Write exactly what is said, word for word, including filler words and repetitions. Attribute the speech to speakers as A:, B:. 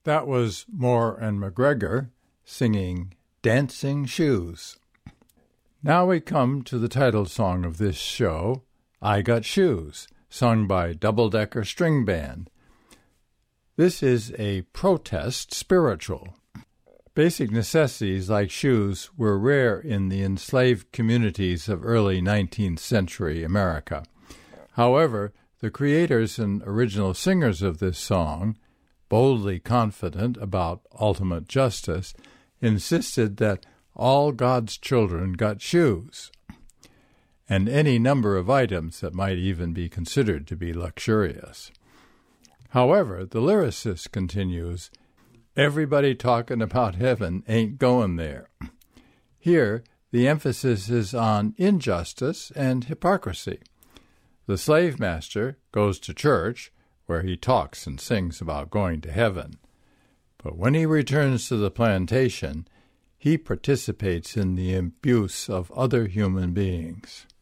A: That was Moore and McGregor singing Dancing Shoes. Now we come to the title song of this show, I Got Shoes, sung by Double Decker String Band. This is a protest spiritual. Basic necessities like shoes were rare in the enslaved communities of early nineteenth century America. However, the creators and original singers of this song, boldly confident about ultimate justice, insisted that all God's children got shoes, and any number of items that might even be considered to be luxurious. However, the lyricist continues, everybody talking about heaven ain't going there. Here, the emphasis is on injustice and hypocrisy. The slave master goes to church, where he talks and sings about going to heaven. But when he returns to the plantation, he participates in the abuse of other human beings.